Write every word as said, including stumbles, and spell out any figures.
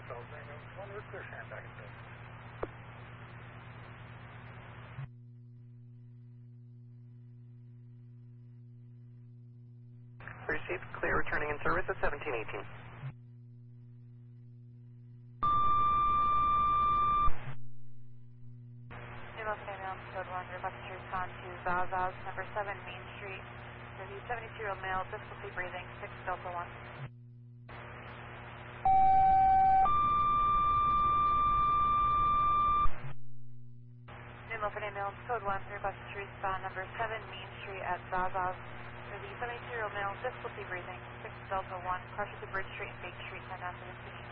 One, we're clear Sharon back in bed. Received, clear, returning in service at seventeen eighteen. Nemo female, code one, request to respond to Zazaz, number seven, Main Street. For the seventy-two-year-old male, difficulty breathing, six Delta one. Nemo female, code one, request to respond, number seven, Main Street at Zazaz. For the seventy-two-year-old male, difficulty breathing, six Delta one, crush at the Bridge Street and Bake Street, ten after the station.